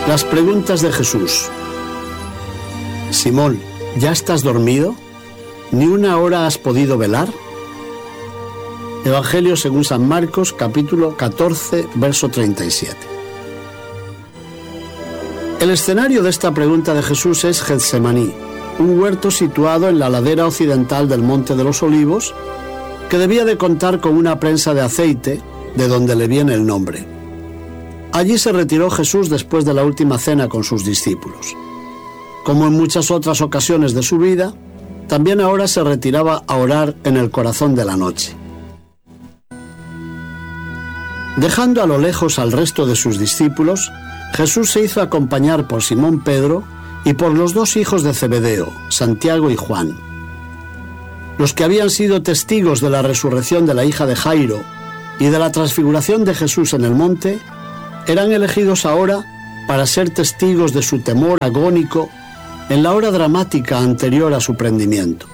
Las preguntas de Jesús. Simón, ¿ya estás dormido? ¿Ni una hora has podido velar? Evangelio según San Marcos, capítulo 14, verso 37. El escenario de esta pregunta de Jesús es Getsemaní, un huerto situado en la ladera occidental del Monte de los Olivos, que debía de contar con una prensa de aceite, de donde le viene el nombre. Allí se retiró Jesús después de la última cena con sus discípulos. Como en muchas otras ocasiones de su vida, también ahora se retiraba a orar en el corazón de la noche. Dejando a lo lejos al resto de sus discípulos, Jesús se hizo acompañar por Simón Pedro y por los dos hijos de Zebedeo, Santiago y Juan. Los que habían sido testigos de la resurrección de la hija de Jairo y de la transfiguración de Jesús en el monte, eran elegidos ahora para ser testigos de su temor agónico en la hora dramática anterior a su prendimiento.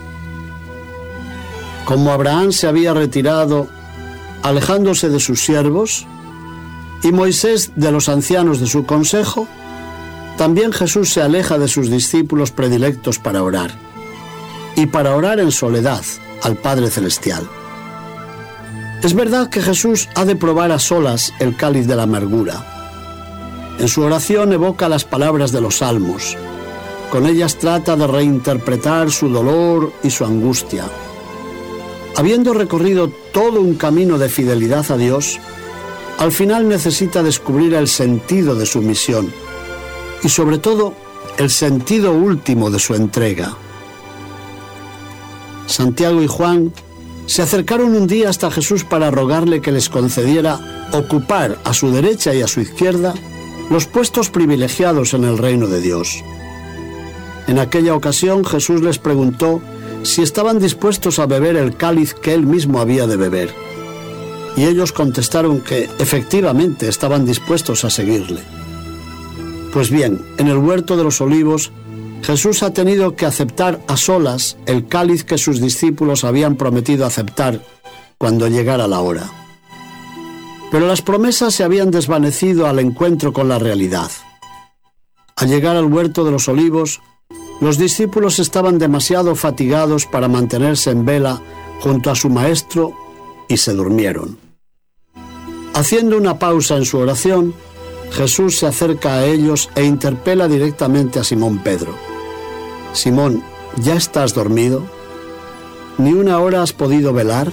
Como Abraham se había retirado alejándose de sus siervos, y Moisés de los ancianos de su consejo, también Jesús se aleja de sus discípulos predilectos para orar, y para orar en soledad al Padre Celestial. Es verdad que Jesús ha de probar a solas el cáliz de la amargura. En su oración evoca las palabras de los Salmos. Con ellas trata de reinterpretar su dolor y su angustia. Habiendo recorrido todo un camino de fidelidad a Dios, al final necesita descubrir el sentido de su misión y sobre todo el sentido último de su entrega. Santiago y Juan se acercaron un día hasta Jesús para rogarle que les concediera ocupar a su derecha y a su izquierda los puestos privilegiados en el reino de Dios. En aquella ocasión Jesús les preguntó si estaban dispuestos a beber el cáliz que él mismo había de beber, y ellos contestaron que efectivamente estaban dispuestos a seguirle. Pues bien, en el huerto de los Olivos, Jesús ha tenido que aceptar a solas el cáliz que sus discípulos habían prometido aceptar cuando llegara la hora. Pero las promesas se habían desvanecido al encuentro con la realidad. Al llegar al huerto de los Olivos, los discípulos estaban demasiado fatigados para mantenerse en vela junto a su maestro y se durmieron. Haciendo una pausa en su oración, Jesús se acerca a ellos e interpela directamente a Simón Pedro. Simón, ¿ya estás dormido? ¿Ni una hora has podido velar?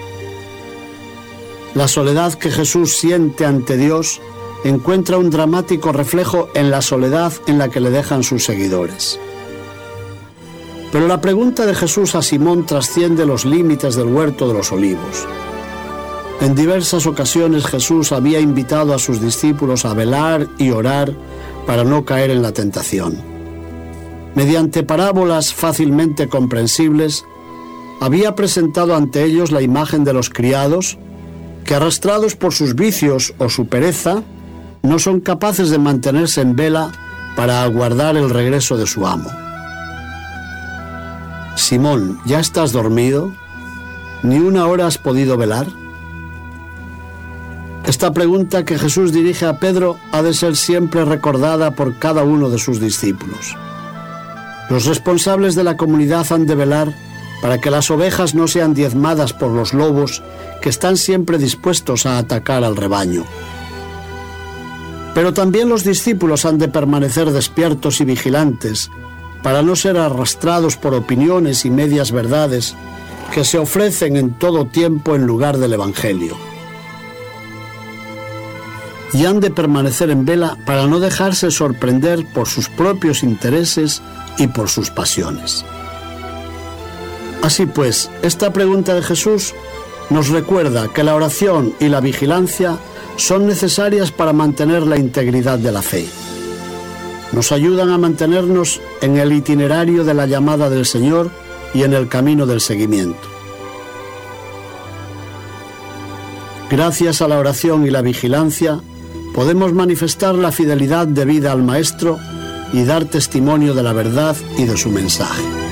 La soledad que Jesús siente ante Dios encuentra un dramático reflejo en la soledad en la que le dejan sus seguidores. Pero la pregunta de Jesús a Simón trasciende los límites del huerto de los Olivos. En diversas ocasiones Jesús había invitado a sus discípulos a velar y orar para no caer en la tentación. Mediante parábolas fácilmente comprensibles, había presentado ante ellos la imagen de los criados que, arrastrados por sus vicios o su pereza, no son capaces de mantenerse en vela para aguardar el regreso de su amo. Simón, ¿ya estás dormido? ¿Ni una hora has podido velar? Esta pregunta que Jesús dirige a Pedro ha de ser siempre recordada por cada uno de sus discípulos. Los responsables de la comunidad han de velar para que las ovejas no sean diezmadas por los lobos que están siempre dispuestos a atacar al rebaño. Pero también los discípulos han de permanecer despiertos y vigilantes para no ser arrastrados por opiniones y medias verdades que se ofrecen en todo tiempo en lugar del Evangelio. Y han de permanecer en vela para no dejarse sorprender por sus propios intereses y por sus pasiones. Así pues, esta pregunta de Jesús nos recuerda que la oración y la vigilancia son necesarias para mantener la integridad de la fe. Nos ayudan a mantenernos en el itinerario de la llamada del Señor y en el camino del seguimiento. Gracias a la oración y la vigilancia, podemos manifestar la fidelidad debida al Maestro y dar testimonio de la verdad y de su mensaje.